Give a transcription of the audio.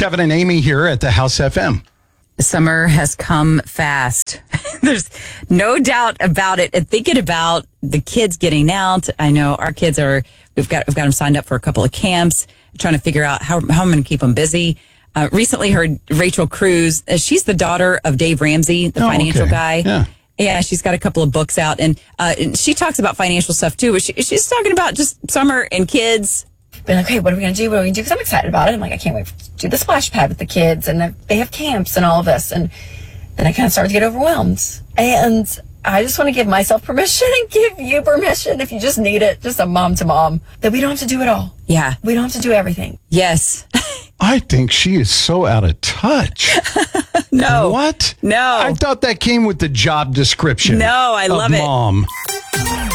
Kevin and Amy here at the House FM. Summer has come fast. There's no doubt about it. And thinking about the kids getting out, I know our kids we've got them signed up for a couple of camps, trying to figure out how I'm going to keep them busy. Recently heard Rachel Cruz. She's the daughter of Dave Ramsey, the financial guy. Yeah, she's got a couple of books out, and she talks about financial stuff too. But she's talking about just summer and kids. Been like, hey, what are we going to do? What are we going to do? Because I'm excited about it. I'm like, I can't wait to do the splash pad with the kids, and they have camps and all of this. And then I kind of started to get overwhelmed. And I just want to give myself permission and give you permission, if you just need it, just a mom to mom, that we don't have to do it all. Yeah. We don't have to do everything. Yes. I think she is so out of touch. No. What? No. I thought that came with the job description. No, I love it. Mom.